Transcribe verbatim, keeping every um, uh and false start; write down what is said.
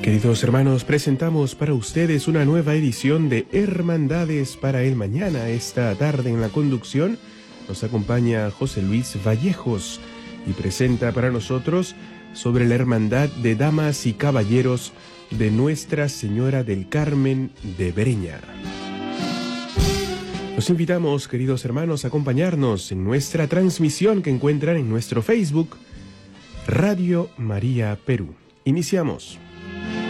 Queridos hermanos, presentamos para ustedes una nueva edición de Hermandades para el Mañana. Esta tarde en la conducción nos acompaña José Luis Vallejos y presenta para nosotros sobre la Hermandad de Damas y Caballeros de Nuestra Señora del Carmen de Breña. Los invitamos, queridos hermanos, a acompañarnos en nuestra transmisión que encuentran en nuestro Facebook, Radio María Perú. Iniciamos.